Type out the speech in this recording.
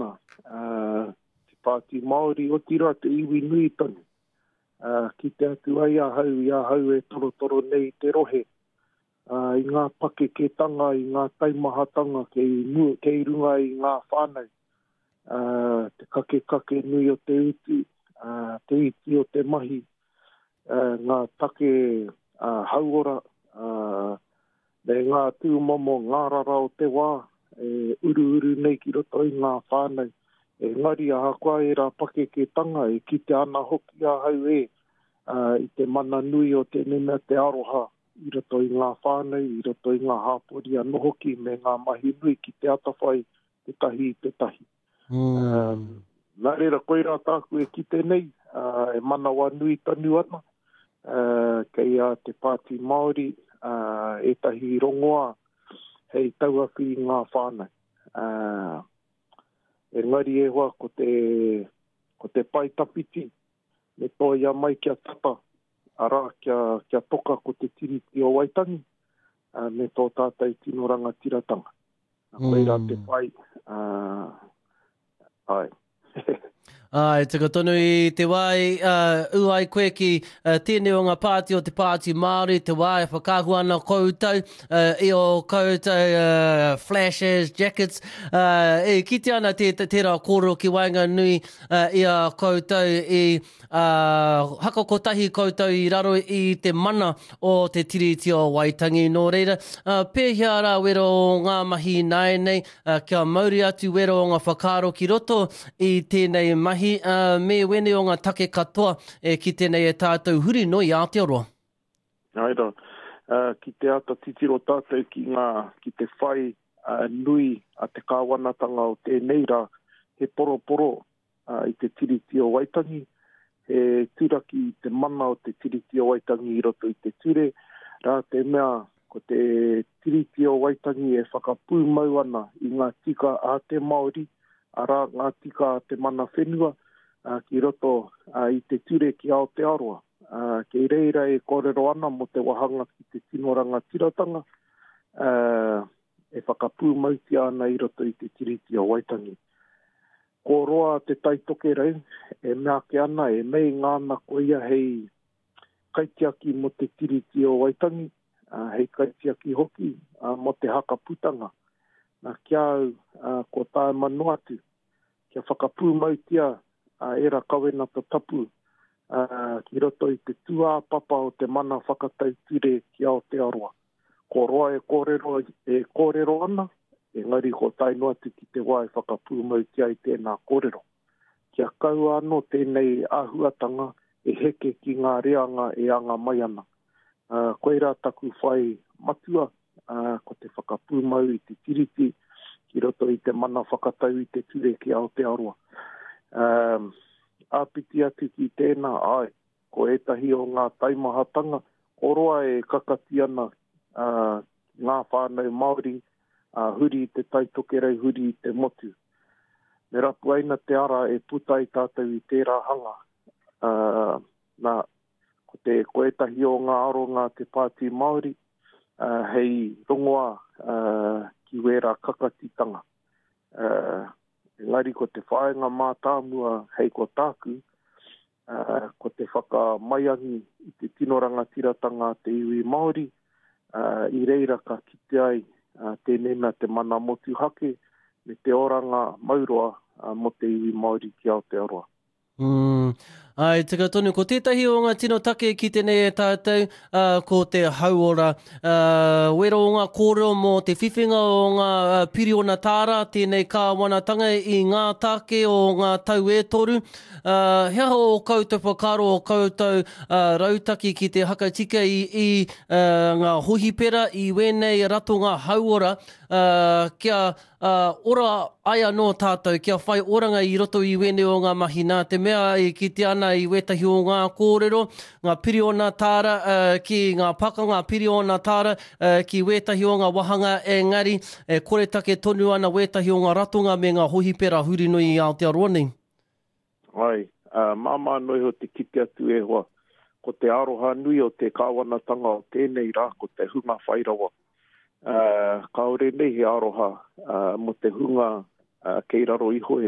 ana. Te Pāti Māori o tira te iwi nui tonu. Ki te atu ai a hau e toro nei te rohe. I ngā pakeketanga, i ngā taimahatanga kei runga i ngā whānau. Te kake nui o te utu, te iti o te mahi, ngā take hauora, me ngā tūmomo ngārara o te wā, uru nei ki roto i ngā whānau. Ngari a hakoa e rā pakeketanga, e kite ana hoki a hau i te mana nui o te nena te aroha, i roto i ngā whānau, i roto i ngā hāpori a nohoki, me ngā mahi nui ki te atawhai, te tahi. Nā reira koira tāku e kite nei, e manawa nui tanu ana, kei a te Pāti Māori, e tahi rongoa, hei tauaki i ngā whānau. Engari e hoa ko te pai tapiti, me toia mai kia tata, ara kia toka ko te tiriti o Waitangi, me tō tātai tino ranga tiratanga. Koira te pai, ai. Ai, taka tonu i te wai, uai koe ki tēnei o ngā pāti o te Pāti Māori, te wai whakahu ana koutou, i o koutou flashes, jackets, ki te ana tērā kōrero ki wainga nui i a koutou i haka kotahi koutou i raro i te mana o te tiriti o Waitangi. Nō reira, pēhia rā wero o ngā mahi nai nei, kia mauri atu wero o ngā whakaro ki roto i tēnei mahi, me wene o ngā take katoa ki tēnei e tātou huri no i Aotearoa. Aira, ki te ata titiro tātou ki te whai nui a te kāwanatanga o tēnei rā, he poro i te tiriti o Waitangi, he tūraki i te mana o te tiriti o Waitangi i roto i te ture, rā te mea ko te tiriti o Waitangi e whakapūmau ana i ngā tika a te Māori, ara ngā tika a te mana whenua, ki roto i te ture ki Aotearoa. Kei reira e kōrero ana mo te wahanga ki te tinoranga tiratanga, e whakapūmauti ana i roto i te tiriti o Waitangi. Ko roa te taitoke rei, e mea ke ana, e mei ngāna ko ia hei kaitiaki mo te tiriti o Waitangi, hei kaitiaki hoki mo te hakaputanga. Nā kia au ko tāe manuatu, kia whakapūmautia era kawena ta tapu ki roto i te tua papa o te mana whakatau ture ki Aotearoa. Ko roa e kōrero ana, engari ko tāe noatu ki te wai whakapūmautia i tēnā kōrero. Kia kau anō tēnei āhuatanga e heke ki ngā reanga e anga mai ana. Koira taku whai matua, ko te whakapūmau i te tiriti, ki roto i te mana whakatau i te ture ki Aotearoa. Āpiti atu ki tēnā, ai, ko etahi o ngā taimahatanga, ko roa e kakati ana ngā whānau Māori, huri i te taitokerei, huri i te motu. Me rapu aina te ara e puta i tātou i tērā hanga. Ko etahi o ngā aronga te Pāti Māori, hei rongoa ki wera kakatitanga. Engari ko te whaenga mātāmua hei ko tāku, ko te whakamaiangi i te tinoranga tiratanga te iwi Māori, i reira ka kite ai tēnei mea te mana motu hake, me te oranga mauroa mo te iwi Māori ki Aotearoa. Ai, tika tonu, ko tētahi o ngā tino take ki tēnei e tātou, ko te hauora. Wero o ngā kōrero mo te whiwhinga o ngā piriona tāra, tēnei kāwanatanga i ngā take o ngā tau e toru. Hea o koutou whakaro o koutou rautaki ki te hakatika i ngā hohipera i wenei rato ngā hauora, kia ora ai anō tātou, kia whai oranga i roto i wenei o ngā mahi nā te mea i kite ana i wetahi o ngā kōrero, ngā piriona tāra ki ngā paka, ngā piriona tāra ki wetahi o ngā wahanga, engari, kore take tonu ana wetahi o ngā ratonga me ngā hohipera huri nui i Aotearoa nei. Ai, māma noi ho te kite atu e hoa, ko te aroha nui o te kāwanatanga o tēnei rā, ko te hunga whairawa. Kaore nei he aroha mo te hunga kei raro iho e